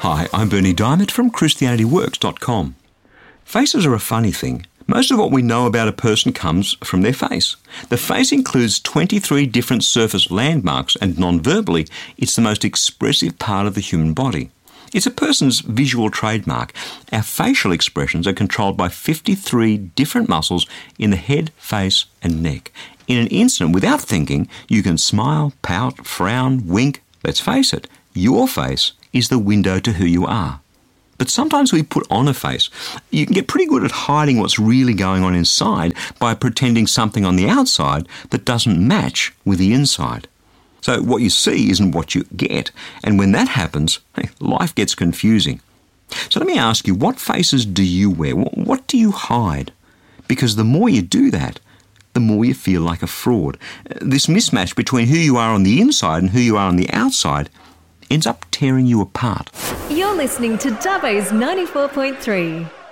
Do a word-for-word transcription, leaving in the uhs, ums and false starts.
Hi, I'm Bernie Diamond from Christianity Works dot com. Faces are a funny thing. Most of what we know about a person comes from their face. The face includes twenty-three different surface landmarks, and non-verbally, it's the most expressive part of the human body. It's a person's visual trademark. Our facial expressions are controlled by fifty-three different muscles in the head, face and neck. In an instant, without thinking, you can smile, pout, frown, wink. Let's face it, your face is the window to who you are. But sometimes we put on a face. You can get pretty good at hiding what's really going on inside by pretending something on the outside that doesn't match with the inside. So what you see isn't what you get, and when that happens, hey, life gets confusing. So let me ask you, what faces do you wear? What do you hide? Because the more you do that, the more you feel like a fraud. This mismatch between who you are on the inside and who you are on the outside ends up tearing you apart. You're listening to Dubbo's ninety-four point three.